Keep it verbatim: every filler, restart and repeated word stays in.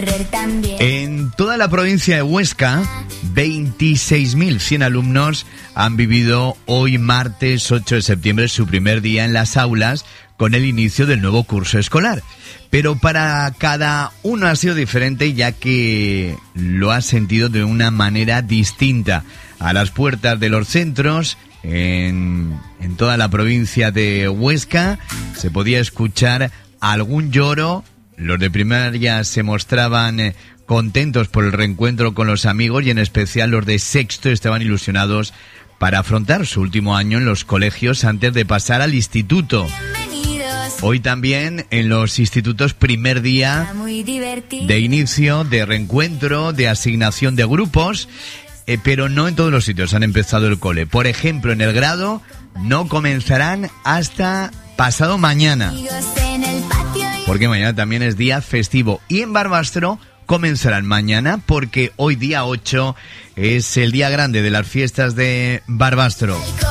correr también. En toda la provincia de Huesca, veintiséis mil cien alumnos han vivido hoy martes ocho de septiembre su primer día en las aulas con el inicio del nuevo curso escolar. Pero para cada uno ha sido diferente, ya que lo ha sentido de una manera distinta. A las puertas de los centros, en, en toda la provincia de Huesca, se podía escuchar algún lloro. Los de primaria se mostraban eh, contentos por el reencuentro con los amigos, y en especial los de sexto estaban ilusionados para afrontar su último año en los colegios antes de pasar al instituto. Hoy también en los institutos, primer día de inicio, de reencuentro, de asignación de grupos, eh, pero no en todos los sitios han empezado el cole. Por ejemplo, en el grado no comenzarán hasta pasado mañana, porque mañana también es día festivo. Y en Barbastro comenzarán mañana, porque hoy día ocho es el día grande de las fiestas de Barbastro.